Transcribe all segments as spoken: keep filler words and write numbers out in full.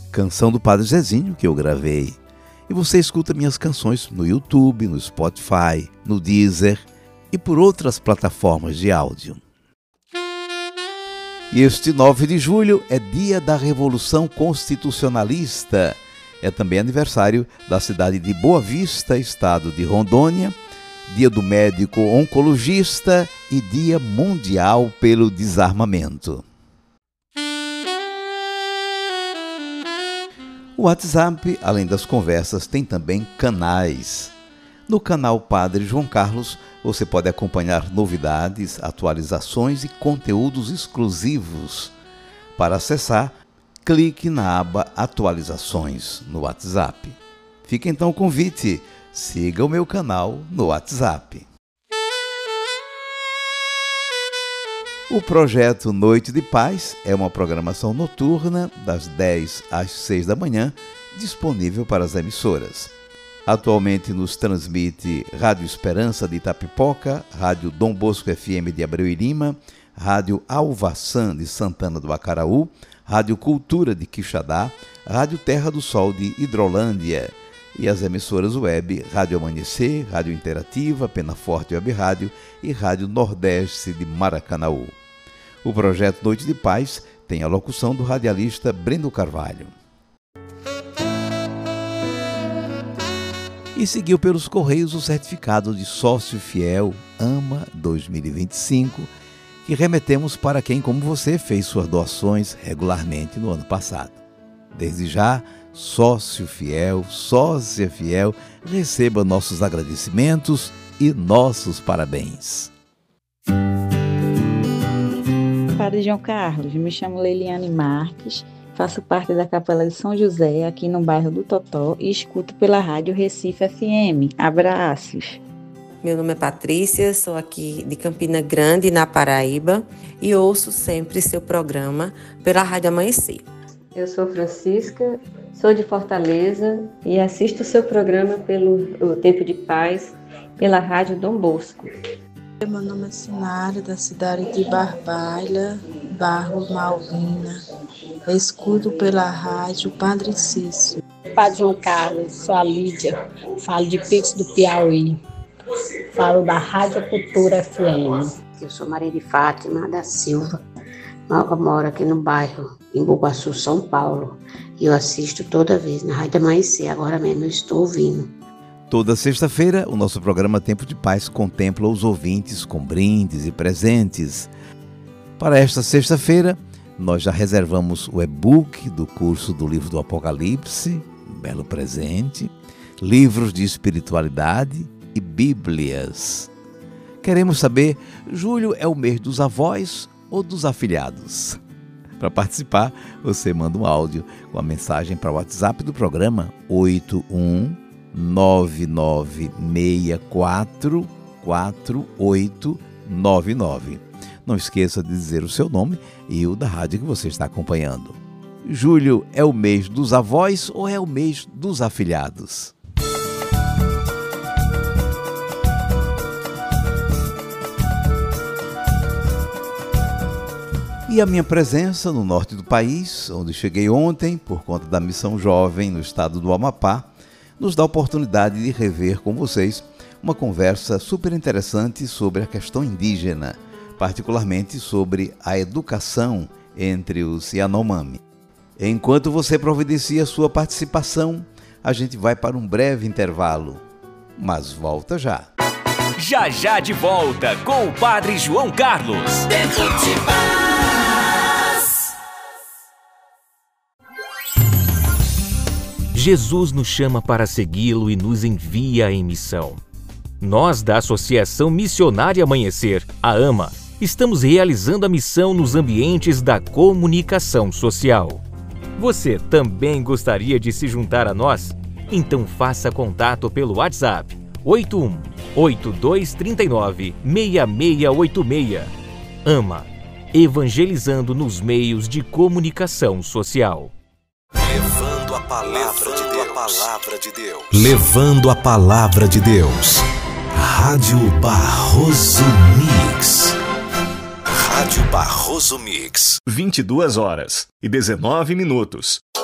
Canção do Padre Zezinho, que eu gravei. E você escuta minhas canções no YouTube, no Spotify, no Deezer e por outras plataformas de áudio. E este nove de julho é dia da Revolução Constitucionalista. É também aniversário da cidade de Boa Vista, estado de Rondônia, dia do médico oncologista e dia mundial pelo desarmamento. O WhatsApp, além das conversas, tem também canais. No canal Padre João Carlos, você pode acompanhar novidades, atualizações e conteúdos exclusivos. Para acessar, clique na aba Atualizações no WhatsApp. Fica então o convite, siga o meu canal no WhatsApp. O projeto Noite de Paz é uma programação noturna das dez às seis da manhã, disponível para as emissoras. Atualmente nos transmite Rádio Esperança de Itapipoca, Rádio Dom Bosco F M de Abreu e Lima, Rádio Alvaçã de Santana do Acaraú, Rádio Cultura de Quixadá, Rádio Terra do Sol de Hidrolândia e as emissoras web Rádio Amanhecer, Rádio Interativa, Pena Forte Web Rádio e Rádio Nordeste de Maracanaú. O projeto Noite de Paz tem a locução do radialista Breno Carvalho. E seguiu pelos Correios o certificado de sócio fiel AMA dois mil e vinte e cinco, que remetemos para quem, como você, fez suas doações regularmente no ano passado. Desde já, sócio fiel, sócia fiel, receba nossos agradecimentos e nossos parabéns. Padre João Carlos, me chamo Leiliane Marques, faço parte da Capela de São José, aqui no bairro do Totó, e escuto pela Rádio Recife F M. Abraços! Meu nome é Patrícia, sou aqui de Campina Grande, na Paraíba, e ouço sempre seu programa pela Rádio Amanhecer. Eu sou Francisca, sou de Fortaleza e assisto o seu programa pelo o Tempo de Paz, pela Rádio Dom Bosco. Meu nome é Sinara, da cidade de Barbalha, Barro Malvina. Eu escuto pela rádio Padre Cício. Padre João Carlos, sou a Lídia, falo de Pix do Piauí, falo da Rádio Cultura F M. Eu sou Maria de Fátima da Silva, eu moro aqui no bairro, em Bugaçu, São Paulo, e eu assisto toda vez na Rádio Amanhecer, agora mesmo eu estou ouvindo. Toda sexta-feira, o nosso programa Tempo de Paz contempla os ouvintes com brindes e presentes. Para esta sexta-feira, nós já reservamos o e-book do curso do livro do Apocalipse, um belo presente, livros de espiritualidade e bíblias. Queremos saber, julho é o mês dos avós ou dos afilhados? Para participar, você manda um áudio com a mensagem para o WhatsApp do programa oito um nove nove seis quatro quatro oito nove nove. Não esqueça de dizer o seu nome e o da rádio que você está acompanhando. Julho é o mês dos avós ou é o mês dos afilhados? E a minha presença no norte do país, onde cheguei ontem por conta da Missão Jovem no estado do Amapá, nos dá a oportunidade de rever com vocês uma conversa super interessante sobre a questão indígena, particularmente sobre a educação entre os Yanomami. Enquanto você providencia sua participação, a gente vai para um breve intervalo, mas volta já. Já já de volta com o Padre João Carlos. Tempo de Paz. Jesus nos chama para segui-lo e nos envia em missão. Nós, da Associação Missionária Amanhecer, a AMA, estamos realizando a missão nos ambientes da comunicação social. Você também gostaria de se juntar a nós? Então faça contato pelo WhatsApp oito um oito dois três nove seis seis oito seis. AMA, evangelizando nos meios de comunicação social. Levando a palavra de Deus. A palavra de Deus. Levando a palavra de Deus. Rádio Barroso Mix. Rádio Barroso Mix. vinte e duas horas e dezenove minutos.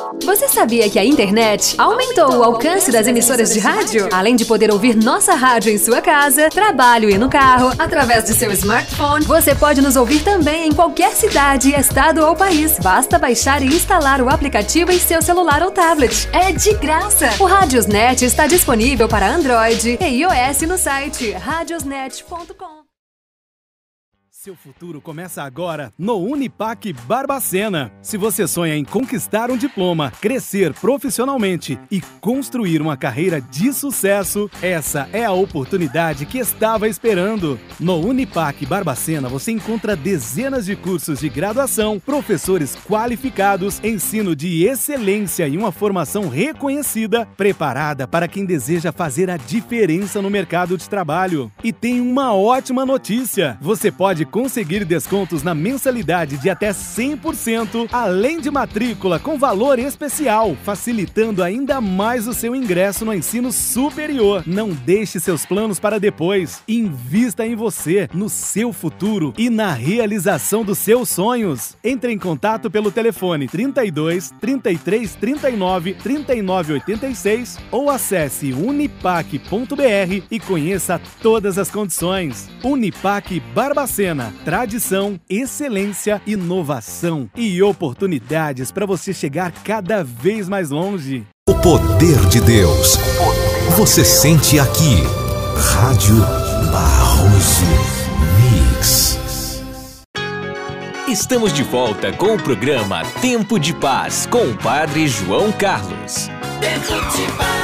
Você sabia que a internet aumentou o alcance das emissoras de rádio? Além de poder ouvir nossa rádio em sua casa, trabalho e no carro, através de seu smartphone, você pode nos ouvir também em qualquer cidade, estado ou país. Basta baixar e instalar o aplicativo em seu celular ou tablet. É de graça! O Radiosnet está disponível para Android e iOS no site radiosnet ponto com. Seu futuro começa agora no Unipac Barbacena. Se você sonha em conquistar um diploma, crescer profissionalmente e construir uma carreira de sucesso, essa é a oportunidade que estava esperando. No Unipac Barbacena você encontra dezenas de cursos de graduação, professores qualificados, ensino de excelência e uma formação reconhecida, preparada para quem deseja fazer a diferença no mercado de trabalho. E tem uma ótima notícia: você pode conseguir descontos na mensalidade de até cem por cento, além de matrícula com valor especial, facilitando ainda mais o seu ingresso no ensino superior. Não deixe seus planos para depois. Invista em você, no seu futuro e na realização dos seus sonhos. Entre em contato pelo telefone trinta e dois, trinta e três, trinta e nove, trinta e nove oitenta e seis ou acesse unipac ponto br e conheça todas as condições. Unipac Barbacena. Tradição, excelência, inovação e oportunidades para você chegar cada vez mais longe. O poder de Deus. Você sente aqui. Rádio Barroso Mix. Estamos de volta com o programa Tempo de Paz com o Padre João Carlos. Tempo de Paz.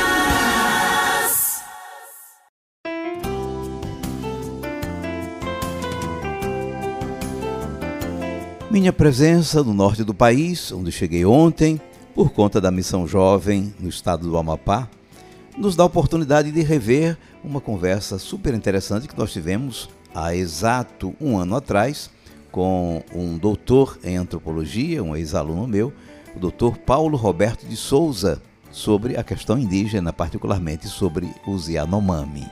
Minha presença no norte do país, onde cheguei ontem, por conta da Missão Jovem no estado do Amapá, nos dá a oportunidade de rever uma conversa super interessante que nós tivemos há exato um ano atrás com um doutor em antropologia, um ex-aluno meu, o doutor Paulo Roberto de Souza, sobre a questão indígena, particularmente sobre os Yanomami.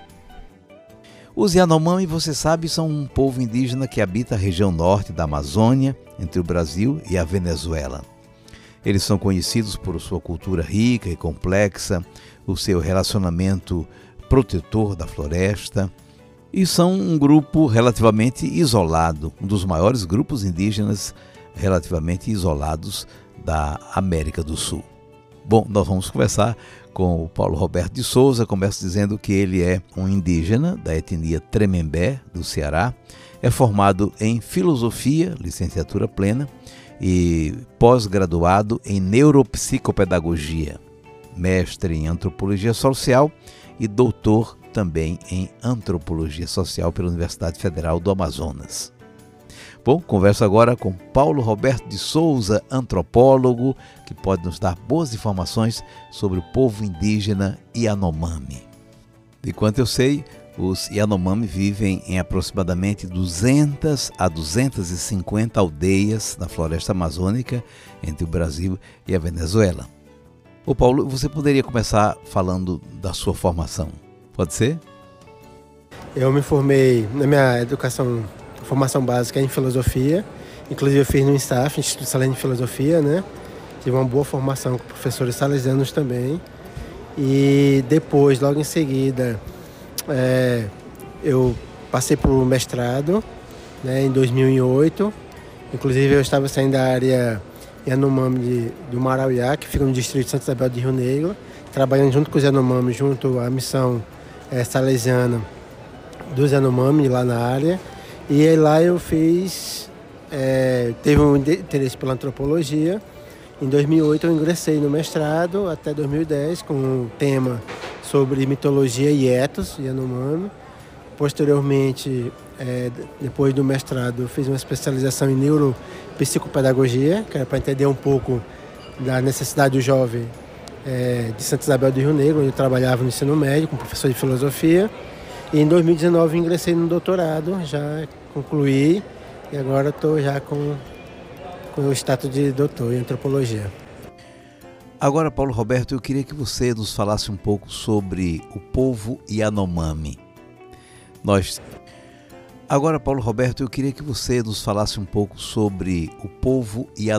Os Yanomami, você sabe, são um povo indígena que habita a região norte da Amazônia, entre o Brasil e a Venezuela. Eles são conhecidos por sua cultura rica e complexa, o seu relacionamento protetor da floresta, e são um grupo relativamente isolado, um dos maiores grupos indígenas relativamente isolados da América do Sul. Bom, nós vamos conversar com o Paulo Roberto de Souza. Começo dizendo que ele é um indígena da etnia Tremembé, do Ceará, é formado em filosofia, licenciatura plena, e pós-graduado em neuropsicopedagogia, mestre em antropologia social e doutor também em antropologia social pela Universidade Federal do Amazonas. Bom, converso agora com Paulo Roberto de Souza, antropólogo, que pode nos dar boas informações sobre o povo indígena Yanomami. De quanto eu sei, os Yanomami vivem em aproximadamente duzentas a duzentas e cinquenta aldeias na floresta amazônica, entre o Brasil e a Venezuela. Ô Paulo, você poderia começar falando da sua formação, pode ser? Eu me formei na minha educação, formação básica em filosofia, inclusive eu fiz no INSTAF, Instituto Salesiano de Filosofia, né? Tive uma boa formação com professores salesianos também. E depois, logo em seguida, é, eu passei para o mestrado, né, em dois mil e oito. Inclusive eu estava saindo da área Yanomami do Marauiá, que fica no distrito de Santa Isabel de Rio Negro, trabalhando junto com os Yanomami, junto à missão é, salesiana dos Yanomami lá na área. E aí lá eu fiz, é, teve um interesse pela antropologia. Em dois mil e oito eu ingressei no mestrado até dois mil e dez com um tema sobre mitologia e etos Yanomami. Posteriormente, é, depois do mestrado, eu fiz uma especialização em neuropsicopedagogia, que era para entender um pouco da necessidade do jovem é, de Santa Isabel do Rio Negro, onde eu trabalhava no ensino médio, como professor de filosofia. E em dois mil e dezenove eu ingressei no doutorado, já concluí e agora estou já com, com o status de doutor em antropologia. Agora, Paulo Roberto, eu queria que você nos falasse um pouco sobre o povo Yanomami. Nós... Agora, Paulo Roberto, eu queria que você nos falasse um pouco sobre o povo Yanomami.